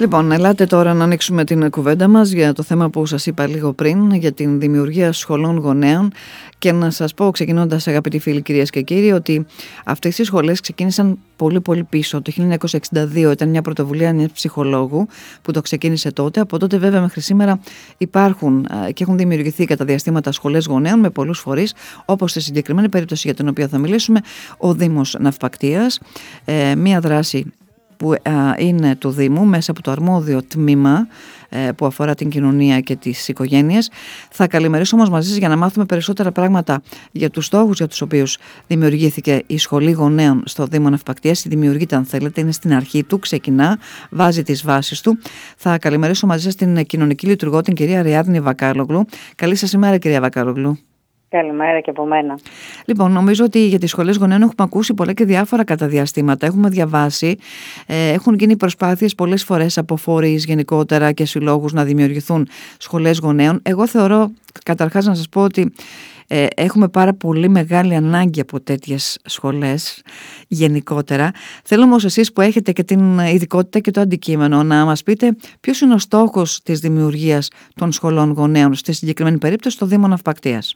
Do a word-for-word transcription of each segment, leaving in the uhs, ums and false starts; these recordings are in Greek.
Λοιπόν, ελάτε τώρα να ανοίξουμε την κουβέντα μας για το θέμα που σας είπα λίγο πριν, για την δημιουργία σχολών γονέων, και να σας πω, ξεκινώντας, αγαπητοί φίλοι, κυρίες και κύριοι, ότι αυτές οι σχολές ξεκίνησαν πολύ πολύ πίσω. Το χίλια εννιακόσια εξήντα δύο ήταν μια πρωτοβουλία ενός ψυχολόγου που το ξεκίνησε τότε. Από τότε βέβαια μέχρι σήμερα υπάρχουν και έχουν δημιουργηθεί κατά διαστήματα σχολές γονέων με πολλούς φορείς, όπως στη συγκεκριμένη περίπτωση για την οποία θα μιλήσουμε, ο Δήμος Ναυπακτίας, ε, μια δράση που είναι του Δήμου μέσα από το αρμόδιο τμήμα που αφορά την κοινωνία και τις οικογένειες. Θα καλημερίσω όμως μαζί σας για να μάθουμε περισσότερα πράγματα για τους στόχους για τους οποίους δημιουργήθηκε η Σχολή Γονέων στο Δήμο Ναυπακτίας. Δημιουργείται, αν θέλετε, είναι στην αρχή του, ξεκινά, βάζει τις βάσεις του. Θα καλημερίσω μαζί σας την κοινωνική λειτουργό, την κυρία Αριάδνη Βακάλογλου. Καλή σας ημέρα, κυρία Βακάλογλου. Καλημέρα και από μένα. Λοιπόν, νομίζω ότι για τις σχολές γονέων έχουμε ακούσει πολλά και διάφορα κατά διαστήματα. Έχουμε διαβάσει, ε, έχουν γίνει προσπάθειες πολλές φορές από φορείς γενικότερα και συλλόγους να δημιουργηθούν σχολές γονέων. Εγώ θεωρώ, καταρχάς, να σας πω ότι ε, έχουμε πάρα πολύ μεγάλη ανάγκη από τέτοιες σχολές γενικότερα. Θέλω όμως εσείς που έχετε και την ειδικότητα και το αντικείμενο να μας πείτε ποιος είναι ο στόχος της δημιουργίας των σχολών γονέων στη συγκεκριμένη περίπτωση στο Δήμο Ναυπακτίας.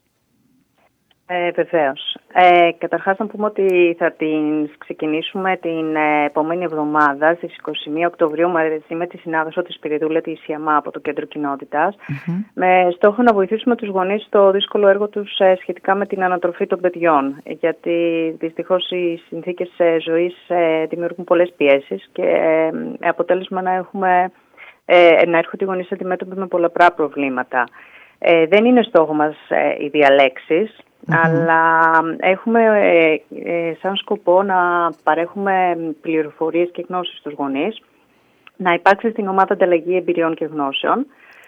Ε, Βεβαίως. Ε, καταρχάς να πούμε ότι θα την ξεκινήσουμε την ε, επόμενη εβδομάδα στις είκοσι μία Οκτωβρίου μαζί με τη συνάδελφο της Σπυριδούλα τη Σιαμά από το Κέντρο Κοινότητας, mm-hmm. με στόχο να βοηθήσουμε τους γονείς στο δύσκολο έργο τους ε, σχετικά με την ανατροφή των παιδιών, γιατί δυστυχώς οι συνθήκες ε, ζωής ε, δημιουργούν πολλές πιέσεις και ε, αποτέλεσμα να, έχουμε, ε, να έρχονται οι γονείς αντιμέτωποι με πολλαπλά προβλήματα. Ε, δεν είναι στόχο μας ε, οι διαλέξεις, mm-hmm. αλλά έχουμε ε, ε, σαν σκοπό να παρέχουμε πληροφορίες και γνώσεις στους γονείς, να υπάρξει στην ομάδα ανταλλαγή εμπειριών και γνώσεων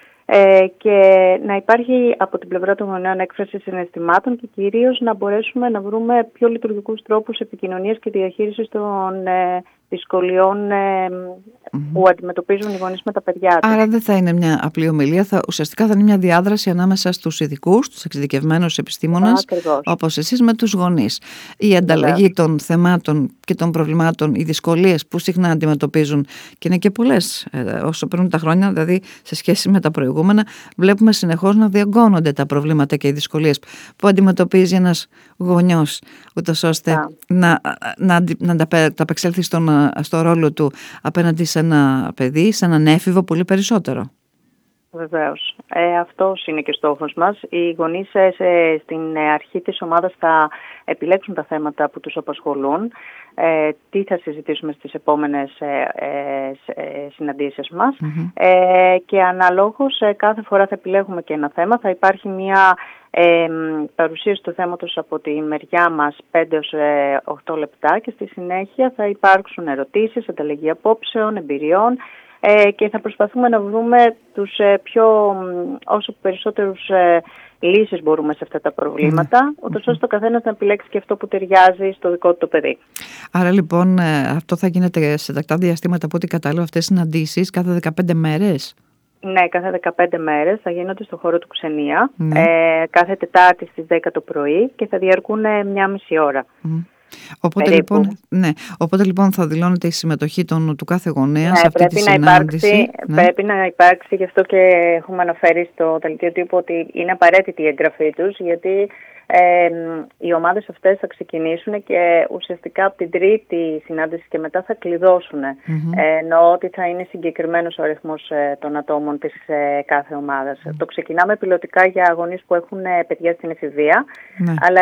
ε, και να υπάρχει από την πλευρά των γονέων έκφραση συναισθημάτων και κυρίως να μπορέσουμε να βρούμε πιο λειτουργικούς τρόπους επικοινωνίας και διαχείρισης των ε, δυσκολιών ε, mm-hmm. που αντιμετωπίζουν οι γονείς με τα παιδιά τους. Άρα δεν θα είναι μια απλή ομιλία, θα, ουσιαστικά θα είναι μια διάδραση ανάμεσα στους ειδικούς, τους εξειδικευμένους επιστήμονες, όπως εσείς, με τους γονείς. Η ανταλλαγή yeah. των θεμάτων και των προβλημάτων, οι δυσκολίες που συχνά αντιμετωπίζουν, και είναι και πολλές ε, όσο περνούν τα χρόνια, δηλαδή σε σχέση με τα προηγούμενα, βλέπουμε συνεχώς να διωγγώνονται τα προβλήματα και οι δυσκολίες που αντιμετωπίζει ένας γονιός, ούτως ώστε yeah. να, να, να, να τα απεξέλθει στον στο ρόλο του απέναντι σε ένα παιδί, σε έναν έφηβο πολύ περισσότερο. Βεβαίως. Ε, αυτός είναι και στόχος μας. Οι γονείς ε, σε, στην αρχή της ομάδας θα επιλέξουν τα θέματα που τους απασχολούν, ε, τι θα συζητήσουμε στις επόμενες ε, ε, συναντήσεις μας mm-hmm. ε, και αναλόγως ε, κάθε φορά θα επιλέγουμε και ένα θέμα. Θα υπάρχει μια ε, παρουσίαση του θέματος από τη μεριά μας πέντε έως οκτώ λεπτά και στη συνέχεια θα υπάρξουν ερωτήσεις, ανταλλαγή απόψεων, εμπειριών, Ε, και θα προσπαθούμε να βρούμε τους ε, πιο, όσο περισσότερους ε, λύσεις μπορούμε σε αυτά τα προβλήματα, mm. ούτως ώστε ο καθένας να επιλέξει και αυτό που ταιριάζει στο δικό του το παιδί. Άρα λοιπόν ε, αυτό θα γίνεται σε τακτά διαστήματα, από ό,τι κατάλαβα, αυτές οι συναντήσεις κάθε δεκαπέντε μέρες. Ναι, κάθε δεκαπέντε μέρες θα γίνονται στο χώρο του Ξενία, mm. ε, κάθε Τετάρτη στις δέκα το πρωί και θα διαρκούν ε, μια μισή ώρα. Mm. Οπότε λοιπόν, ναι, οπότε λοιπόν θα δηλώνεται η συμμετοχή των, του κάθε γονέα, ναι, σε αυτή τη να συνάντηση. Υπάρξει, ναι. Πρέπει να υπάρξει, γι' αυτό και έχουμε αναφέρει στο δελτίο τύπου ότι είναι απαραίτητη η εγγραφή τους, γιατί ε, οι ομάδες αυτές θα ξεκινήσουν και ουσιαστικά από την τρίτη συνάντηση και μετά θα κλειδώσουν. Mm-hmm. Ε, εννοώ ότι θα είναι συγκεκριμένος ο αριθμός ε, των ατόμων της ε, κάθε ομάδας. Mm-hmm. Το ξεκινάμε πιλωτικά για γονείς που έχουν ε, παιδιά στην εφηβεία, mm-hmm. αλλά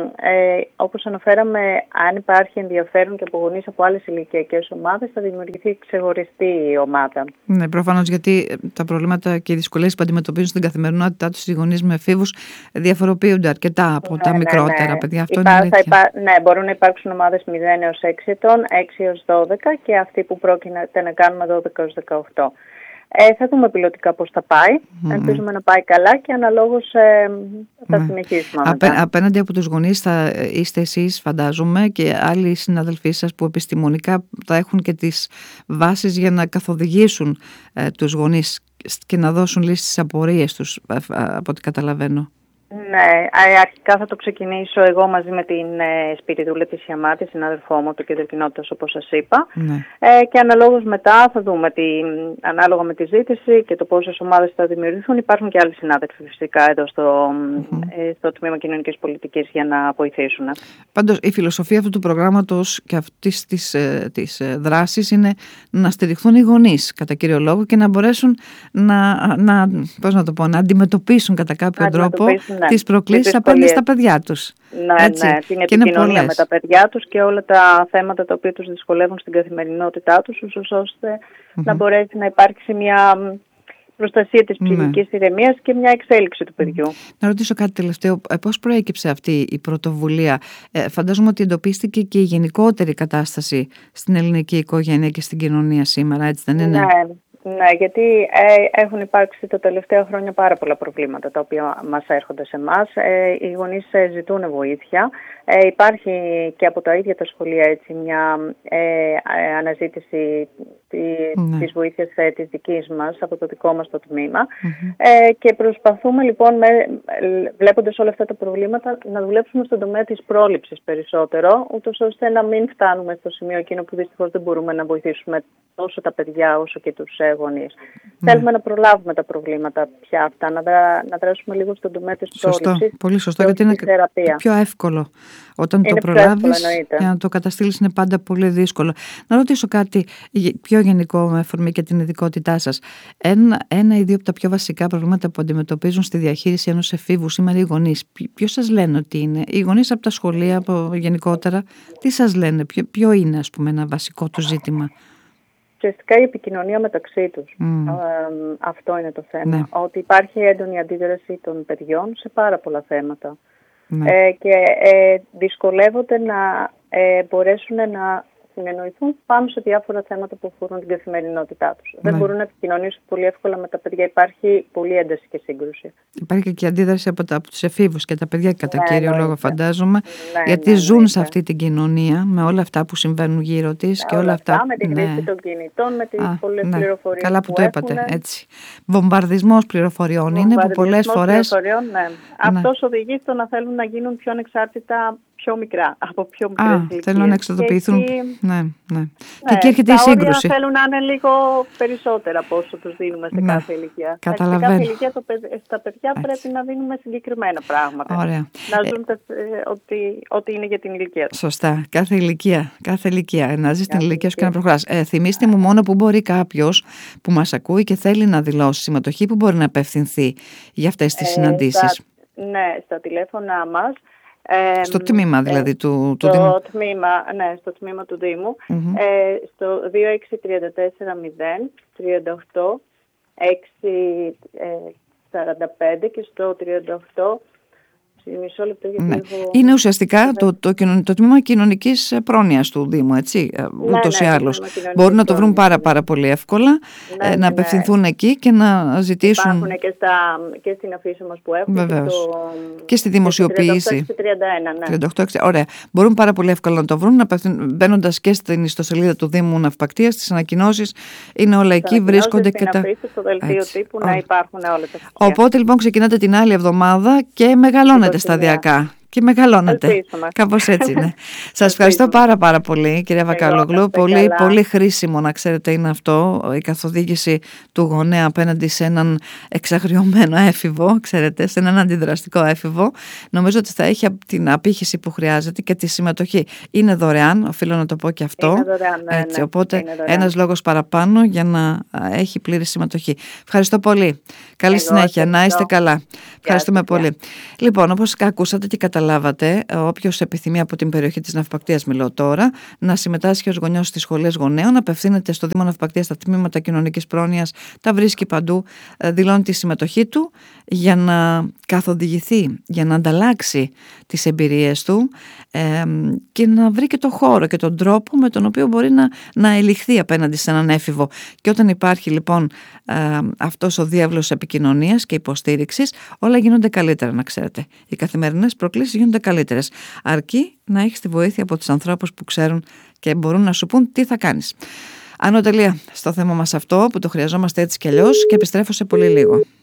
ε, όπως αναφέραμε, αν υπάρχει ενδιαφέρον και από γονείς από άλλες ηλικιακές ομάδες, θα δημιουργηθεί ξεχωριστή ομάδα. Ναι, προφανώς, γιατί τα προβλήματα και οι δυσκολίες που αντιμετωπίζουν στην καθημερινότητά τους οι γονείς με εφήβους διαφοροποιούνται αρκετά από ναι, τα ναι, μικρότερα ναι. παιδιά. Αυτό Υπά, είναι αλήθεια. Υπά, ναι, μπορούν να υπάρξουν ομάδες μηδέν έως έξι ετών, έξι έως δώδεκα και αυτοί που πρόκειται να κάνουμε δώδεκα έως δεκαοκτώ. Ε, θα δούμε πιλωτικά πώς θα πάει. Mm-hmm. Ελπίζουμε να πάει καλά και αναλόγως ε, θα mm. συνεχίσουμε. Απέ, απέναντι από τους γονείς θα είστε εσείς, φαντάζομαι, και άλλοι συναδελφοί σας που επιστημονικά θα έχουν και τις βάσεις για να καθοδηγήσουν ε, τους γονείς και να δώσουν λύσεις στις απορίες τους, από ό,τι καταλαβαίνω. Ναι, αρχικά θα το ξεκινήσω εγώ μαζί με την ε, Σπυριδούλα τη Σιαμά, τη συνάδελφό μου, το Κέντρο Κοινότητας, όπως σας είπα. Ναι. Ε, και αναλόγως μετά θα δούμε, τι, ανάλογα με τη ζήτηση και το πόσες ομάδες θα δημιουργηθούν. Υπάρχουν και άλλοι συνάδελφοι φυσικά εδώ στο, mm-hmm. ε, στο Τμήμα Κοινωνικής Πολιτικής για να βοηθήσουν. Πάντως η φιλοσοφία αυτού του προγράμματος και αυτής της, ε, της ε, δράσης είναι να στηριχθούν οι γονείς κατά κύριο λόγο και να μπορέσουν να, να, πώς να, το πω, να αντιμετωπίσουν κατά κάποιο τρόπο ναι, τις προκλήσεις απέναντι στα παιδιά τους. Ναι, έτσι. Ναι, την επικοινωνία με τα παιδιά τους και όλα τα θέματα τα οποία τους δυσκολεύουν στην καθημερινότητά τους, ώστε mm-hmm. να μπορέσει να υπάρξει μια προστασία της ψυχικής ναι. ηρεμίας και μια εξέλιξη του παιδιού. Να ρωτήσω κάτι τελευταίο. Πώς προέκυψε αυτή η πρωτοβουλία? Ε, φαντάζομαι ότι εντοπίστηκε και η γενικότερη κατάσταση στην ελληνική οικογένεια και στην κοινωνία σήμερα, έτσι δεν είναι? Ναι. Ναι, γιατί ε, έχουν υπάρξει τα τελευταία χρόνια πάρα πολλά προβλήματα τα οποία μας έρχονται σε εμάς. Ε, οι γονείς ε, ζητούν βοήθεια. Ε, υπάρχει και από τα ίδια τα σχολεία έτσι, μια ε, ε, αναζήτηση τη, ναι. της βοήθειας ε, της δικής μας, από το δικό μας το τμήμα. Mm-hmm. Ε, και προσπαθούμε λοιπόν, με, βλέποντας όλα αυτά τα προβλήματα, να δουλέψουμε στον τομέα της πρόληψης περισσότερο, ούτως ώστε να μην φτάνουμε στο σημείο εκείνο που δυστυχώς δεν μπορούμε να βοηθήσουμε τόσο τα παιδιά όσο και τους ε, γονείς. Mm. Θέλουμε να προλάβουμε τα προβλήματα πια αυτά, να, δρα, να δράσουμε λίγο στον τομέα της πρόληψης. Σωστό, πολύ σωστό, γιατί είναι θεραπεία. Πιο εύκολο. Όταν είναι το προλάβεις και να το καταστήλεις είναι πάντα πολύ δύσκολο. Να ρωτήσω κάτι πιο γενικό με αφορμή και την ειδικότητά σας. Ένα, ένα ή δύο από τα πιο βασικά προβλήματα που αντιμετωπίζουν στη διαχείριση ενός εφήβου σήμερα οι γονείς, ποιο σας λένε ότι είναι? Οι γονείς από τα σχολεία από γενικότερα, τι σας λένε, ποιο, ποιο είναι ας πούμε ένα βασικό του ζήτημα? Ουσιαστικά η επικοινωνία μεταξύ τους. Mm. Ε, αυτό είναι το θέμα. Ναι. Ότι υπάρχει έντονη αντίδραση των παιδιών σε πάρα πολλά θέματα. Ναι. Ε, και ε, δυσκολεύονται να ε, μπορέσουν να συνεννοηθούν πάνω σε διάφορα θέματα που αφορούν την καθημερινότητά τους. Ναι. Δεν μπορούν να επικοινωνήσουν πολύ εύκολα με τα παιδιά. Υπάρχει πολλή ένταση και σύγκρουση. Υπάρχει και αντίδραση από, από τους εφήβους και τα παιδιά κατά ναι, κύριο ναι, λόγο, φαντάζομαι. Ναι, γιατί ναι, ζουν ναι, σε αυτή την κοινωνία με όλα αυτά που συμβαίνουν γύρω της και όλα, όλα αυτά. Με τη χρήση ναι. των κινητών, με τις πολλές ναι. πληροφορίες. Καλά που, που το είπατε. Έτσι. Βομβαρδισμός πληροφοριών είναι που πολλές φορές. Ναι. Ναι. Αυτός οδηγεί στο να θέλουν να γίνουν πιο ανεξάρτητα πιο μικρά, από πιο μικρές ηλικίες. Θέλουν να εξοδοποιηθούν. Και εκεί, ναι, ναι. Ναι. Και εκεί έρχεται η σύγκρουση. Τα όρια θέλουν να είναι λίγο περισσότερα από όσο τους δίνουμε σε ναι. κάθε ηλικία. Καταλαβαίνω. Σε κάθε ηλικία το, στα παιδιά έτσι. Πρέπει να δίνουμε συγκεκριμένα πράγματα. Ωραία. Να ζουν ε, τα, ότι, ότι είναι για την ηλικία τους. Σωστά. Κάθε ηλικία. Κάθε ηλικία. Να ζεις την ηλικία σου και να προχωράς. Ε, θυμίστε μου μόνο που μπορεί κάποιος που μας ακούει και θέλει να δηλώσει συμμετοχή, που μπορεί να απευθυνθεί για αυτές τις ε, συναντήσεις. Στα, ναι, στα τηλέφωνα μας. Ε, στο τμήμα δηλαδή ε, του, του Δήμου. Στο τμήμα, ναι, στο τμήμα του Δήμου. Mm-hmm. Ε, στο δύο έξι τρία τέσσερα μηδέν τρία οκτώ έξι σαράντα πέντε και στο τριάντα οκτώ. Μισό λεπτό, γιατί ναι. έχω... Είναι ουσιαστικά το, το, το, το τμήμα κοινωνικής πρόνοιας του Δήμου, έτσι, ναι, ούτως ναι, ή άλλως. Μπορούν να το βρουν πάρα πάρα πολύ εύκολα, ναι, να απευθυνθούν ναι. εκεί και να ζητήσουν. Υπάρχουν και, στα, και στην αφίσα μας που έχουμε. Βεβαίως. Και, στο... και στη δημοσιοποίηση. Και τριάντα ένα, ναι. τριάντα οκτώ, ωραία. Μπορούν πάρα πολύ εύκολα να το βρουν, μπαίνοντας και στην ιστοσελίδα του Δήμου Ναυπακτίας, στις ανακοινώσεις, είναι όλα εκεί, βρίσκονται και τα... Αφίσα, στο δελτίο τύπου να υπάρχουν όλα τα στοιχεία. Οπότε λοιπόν ξεκινάτε την άλλη εβδομάδα και μεγαλώνετε σταδιακά και μεγαλώνετε. Κάπως έτσι είναι. Σας ευχαριστώ πάρα πάρα πολύ κυρία Βακαλόγλου. Πολύ, πολύ χρήσιμο να ξέρετε είναι αυτό, η καθοδήγηση του γονέα απέναντι σε έναν εξαγριωμένο έφηβο, ξέρετε, σε έναν αντιδραστικό έφηβο. Νομίζω ότι θα έχει την απήχηση που χρειάζεται και τη συμμετοχή. Είναι δωρεάν, οφείλω να το πω και αυτό. Είναι δωρεάν, ναι, έτσι, οπότε ένας λόγος παραπάνω για να έχει πλήρη συμμετοχή. Ευχαριστώ πολύ. Καλή Εγώ, συνέχεια, να είστε καλά. Ευχαριστούμε πολύ. Λοιπόν, όπως ακούσατε και καταλάβατε, όποιος επιθυμεί από την περιοχή της Ναυπακτίας, μιλώ τώρα, να συμμετάσχει ως γονιός στις σχολές γονέων, απευθύνεται στο Δήμο Ναυπακτίας, στα τμήματα κοινωνικής πρόνοιας, τα βρίσκει παντού, δηλώνει τη συμμετοχή του για να καθοδηγηθεί, για να ανταλλάξει τις εμπειρίες του ε, και να βρει και το χώρο και τον τρόπο με τον οποίο μπορεί να, να ελιχθεί απέναντι σε έναν έφηβο. Και όταν υπάρχει λοιπόν ε, αυτός ο διάβλος επικοινωνίας και υποστήριξης, όλα γίνονται καλύτερα, να ξέρετε. Οι καθημερινές προκλήσεις γίνονται καλύτερες. Αρκεί να έχεις τη βοήθεια από τους ανθρώπους που ξέρουν και μπορούν να σου πούν τι θα κάνεις. Άνω τελεία στο θέμα μας αυτό, που το χρειαζόμαστε έτσι κι αλλιώς, και επιστρέφω σε πολύ λίγο.